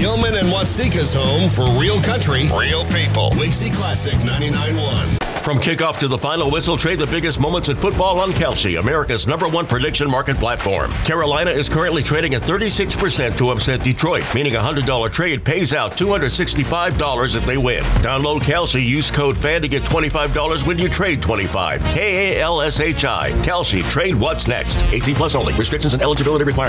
Gilman and Watsika's home for real country, real people. Wixie Classic 99.1. From kickoff to the final whistle, trade the biggest moments in football on Kalshi, America's #1 prediction market platform. Carolina is currently trading at 36% to upset Detroit, meaning a $100 trade pays out $265 if they win. Download Kalshi, use code FAN to get $25 when you trade $25. KALSHI. Kalshi, trade what's next. 18 plus only. Restrictions and eligibility requirements.